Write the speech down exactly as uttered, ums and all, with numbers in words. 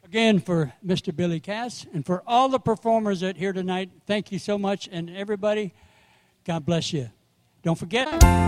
Again, for Mister Billy Cass and for all the performers that here tonight, thank you so much. And everybody, God bless you. Don't forget.